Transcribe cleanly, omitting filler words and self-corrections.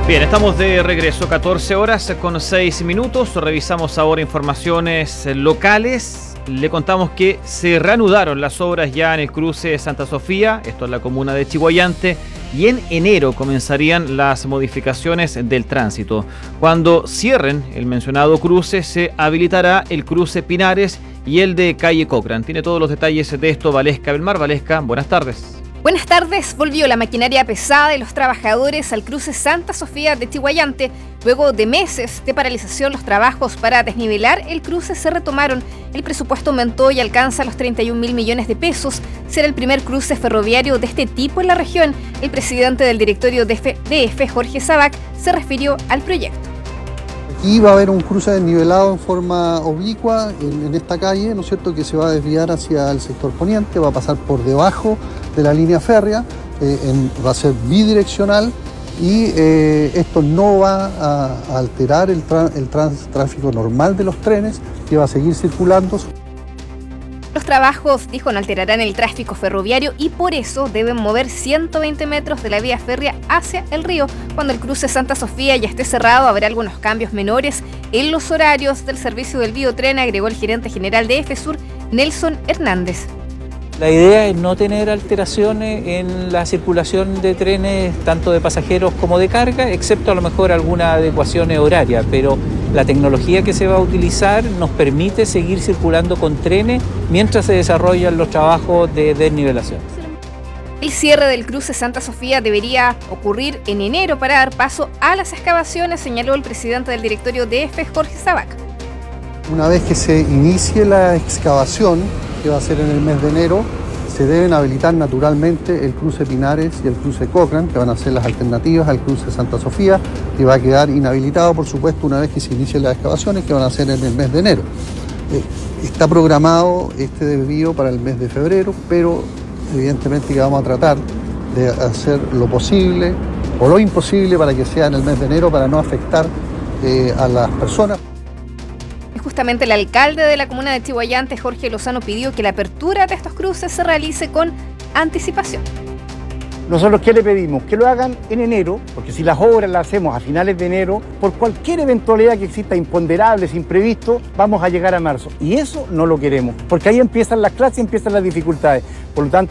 Bien, estamos de regreso, 14 horas con 6 minutos. Revisamos ahora informaciones locales. Le contamos que se reanudaron las obras ya en el cruce Santa Sofía, esto es la comuna de Chiguayante, y en enero comenzarían las modificaciones del tránsito. Cuando cierren el mencionado cruce, se habilitará el cruce Pinares y el de calle Cochrane. Tiene todos los detalles de esto Valesca Belmar. Valesca, buenas tardes. Buenas tardes. Volvió la maquinaria pesada de los trabajadores al cruce Santa Sofía de Chiguayante. Luego de meses de paralización, los trabajos para desnivelar el cruce se retomaron. El presupuesto aumentó y alcanza los 31.000 millones de pesos. Será el primer cruce ferroviario de este tipo en la región. El presidente del directorio de DF, Jorge Sabac, se refirió al proyecto. Aquí va a haber un cruce desnivelado en forma oblicua en esta calle, ¿no es cierto?, que se va a desviar hacia el sector poniente, va a pasar por debajo de la línea férrea, va a ser bidireccional y esto no va a alterar el tráfico normal de los trenes, que va a seguir circulando. Los trabajos, dijo, no alterarán el tráfico ferroviario y por eso deben mover 120 metros de la vía férrea hacia el río. Cuando el cruce Santa Sofía ya esté cerrado, habrá algunos cambios menores en los horarios del servicio del biotren, agregó el gerente general de EFESUR, Nelson Hernández. La idea es no tener alteraciones en la circulación de trenes, tanto de pasajeros como de carga, excepto a lo mejor alguna adecuación horaria, pero la tecnología que se va a utilizar nos permite seguir circulando con trenes mientras se desarrollan los trabajos de desnivelación. El cierre del cruce Santa Sofía debería ocurrir en enero para dar paso a las excavaciones, señaló el presidente del directorio de EFE, Jorge Sabac. Una vez que se inicie la excavación, que va a ser en el mes de enero, se deben habilitar naturalmente el cruce Pinares y el cruce Cochrane, que van a ser las alternativas al cruce Santa Sofía, que va a quedar inhabilitado, por supuesto, una vez que se inicien las excavaciones, que van a ser en el mes de enero. Está programado este desvío para el mes de febrero, pero evidentemente que vamos a tratar de hacer lo posible o lo imposible para que sea en el mes de enero, para no afectar a las personas. Justamente el alcalde de la comuna de Chiguayante, Jorge Lozano, pidió que la apertura de estos cruces se realice con anticipación. Nosotros, ¿qué le pedimos? Que lo hagan en enero, porque si las obras las hacemos a finales de enero, por cualquier eventualidad que exista, imponderables, imprevistos, vamos a llegar a marzo. Y eso no lo queremos, porque ahí empiezan las clases y empiezan las dificultades. Por lo tanto,